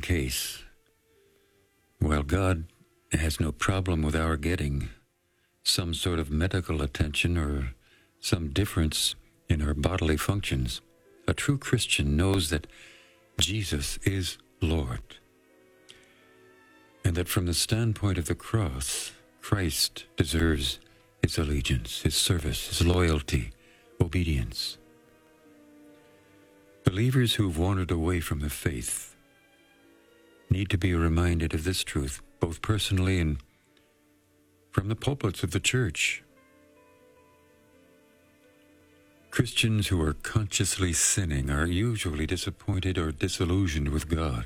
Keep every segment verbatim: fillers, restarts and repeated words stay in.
case. While God has no problem with our getting some sort of medical attention or some difference in our bodily functions, a true Christian knows that Jesus is Lord, and that from the standpoint of the cross, Christ deserves his allegiance, his service, his loyalty, obedience. Believers who've wandered away from the faith need to be reminded of this truth, both personally and from the pulpits of the church. Christians who are consciously sinning are usually disappointed or disillusioned with God.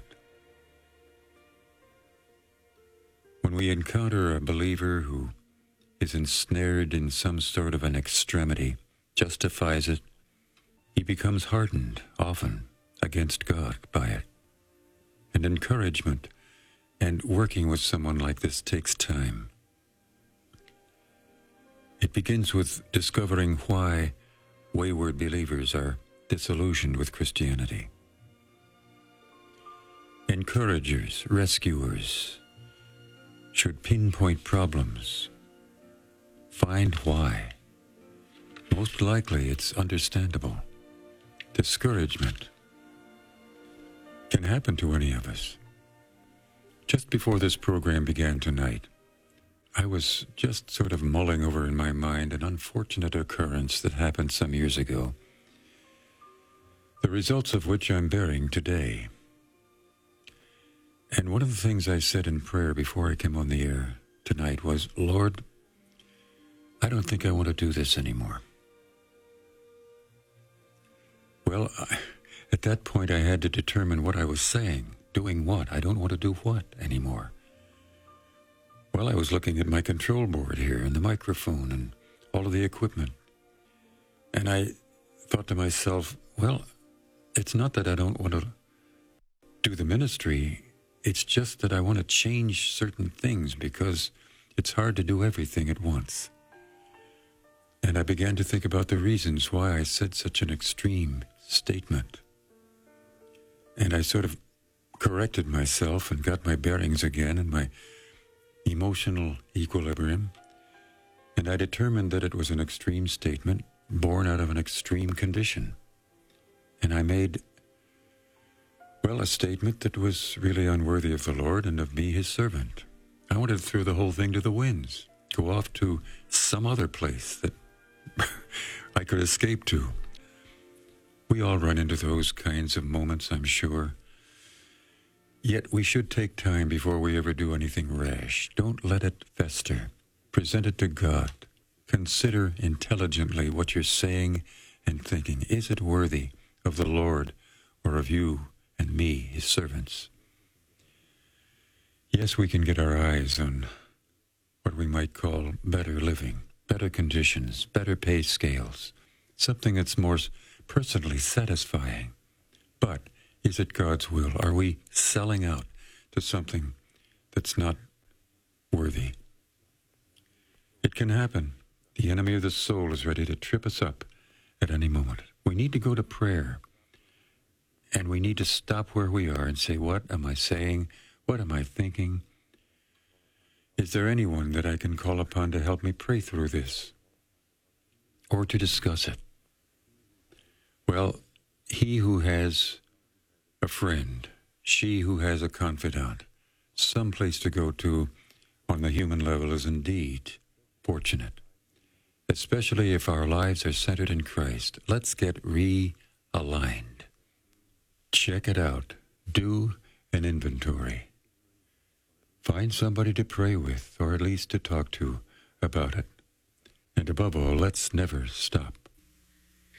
When we encounter a believer who is ensnared in some sort of an extremity, justifies it, he becomes hardened, often, against God by it. And encouragement and working with someone like this takes time. It begins with discovering why wayward believers are disillusioned with Christianity. Encouragers, rescuers should pinpoint problems, find why. Most likely it's understandable. Discouragement can happen to any of us. Just before this program began tonight, I was just sort of mulling over in my mind an unfortunate occurrence that happened some years ago, the results of which I'm bearing today. And one of the things I said in prayer before I came on the air tonight was, Lord, I don't think I want to do this anymore. Well, I, at that point I had to determine what I was saying, doing what. I don't want to do what anymore. Well, I was looking at my control board here and the microphone and all of the equipment. And I thought to myself, well, it's not that I don't want to do the ministry. It's just that I want to change certain things because it's hard to do everything at once. And I began to think about the reasons why I said such an extreme statement. And I sort of corrected myself and got my bearings again and my emotional equilibrium. And I determined that it was an extreme statement born out of an extreme condition. And I made, well, a statement that was really unworthy of the Lord and of me, his servant. I wanted to throw the whole thing to the winds, go off to some other place that I could escape to. We all run into those kinds of moments, I'm sure. Yet we should take time before we ever do anything rash. Don't let it fester. Present it to God. Consider intelligently what you're saying and thinking. Is it worthy of the Lord or of you and me, his servants? Yes, we can get our eyes on what we might call better living, better conditions, better pay scales, something that's more personally satisfying. But is it God's will? Are we selling out to something that's not worthy? It can happen. The enemy of the soul is ready to trip us up at any moment. We need to go to prayer. And we need to stop where we are and say, what am I saying? What am I thinking? Is there anyone that I can call upon to help me pray through this? Or to discuss it? Well, he who has a friend, she who has a confidant, some place to go to on the human level is indeed fortunate, especially if our lives are centered in Christ. Let's get realigned. Check it out. Do an inventory. Find somebody to pray with, or at least to talk to about it. And above all, let's never stop